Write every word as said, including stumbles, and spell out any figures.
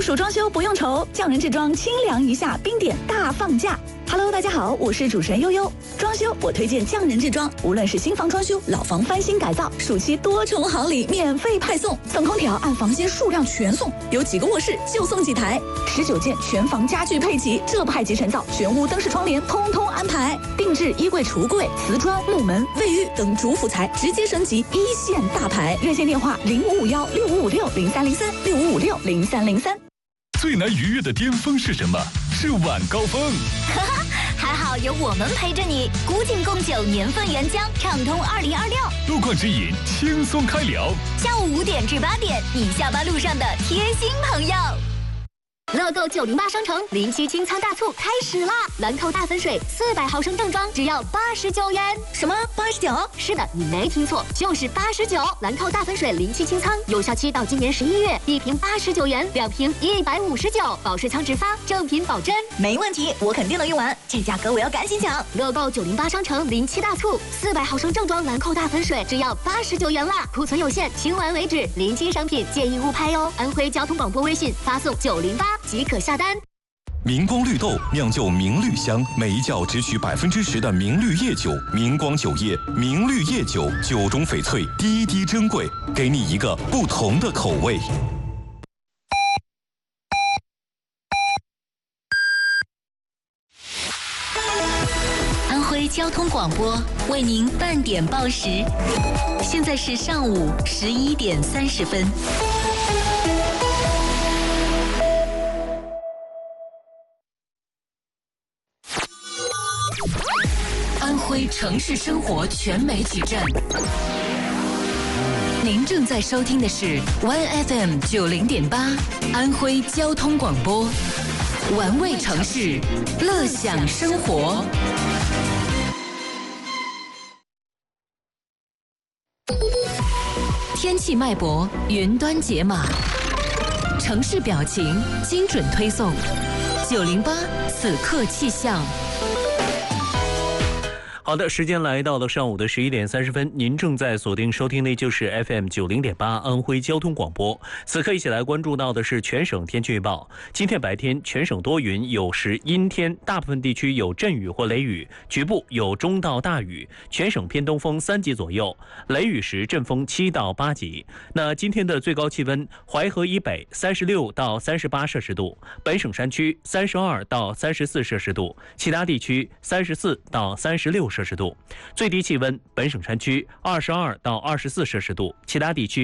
暑装修不用愁，匠人制装清凉一下，冰点大放价。Hello， 大家好，我是主持人悠悠。装修我推荐匠人制装，无论是新房装修、老房翻新改造，暑期多重好礼免费派送，送空调按房间数量全送，有几个卧室就送几台，十九件全房家具配齐，这派级成造，全屋灯饰窗帘通通安排，定制衣柜、橱柜、瓷砖、木门、卫浴等主辅材直接升级，一线大牌。热线电话零五五幺六五五六零三零三六五五六零三零三。 最难逾越的巅峰是什么？是晚高峰。 哈哈，还好有我们陪着你。古井贡酒年份原浆，畅通二零二六。 路况指引，轻松开聊。 下午五点至八点，你下班路上的贴心朋友。乐购九零八商城零七清仓大促开始啦！兰蔻大粉水四百毫升正装只要八十九元。什么八十九？是的，你没听错，就是八十九。兰蔻大粉水零七清仓有效期到今年十一月，一瓶八十九元，两瓶一百五十九，保湿仓直发，正品保真。没问题，我肯定能用完，这价格我要赶紧抢！乐购九零八商城零七大促，四百毫升正装兰蔻大粉水只要八十九元啦，库存有限，清完为止。临期商品建议勿拍哦。安徽交通广播微信发送九零八。即可下单。 明光绿豆酿就明绿香，每一窖只取百分之十的明绿叶酒。明光酒业，明绿叶酒，酒中翡翠，滴滴珍贵，给你一个不同的口味。 安徽交通广播为您半点报时，现在是上午十一点三十分。安徽城市生活全媒体站，您正在收听的是 One F M 九零点八，安徽交通广播，玩味城市，乐享生活。天气脉搏，云端解码，城市表情，精准推送。九零八此刻气象。 好的，时间来到了上午的十一点三十分，您正在锁定收听的就是 F M 九零点八安徽交通广播。此刻一起来关注到的是全省天气预报。今天白天全省多云，有时阴天，大部分地区有阵雨或雷雨，局部有中到大雨，全省偏东风三级左右，雷雨时阵风七到八级。那今天的最高气温，淮河以北三十六到三十八摄氏度，本省山区三十二到三十四摄氏度，其他地区三十四到三十六摄氏度。最低气温，本省山区二十二到二十四摄氏度，其他地区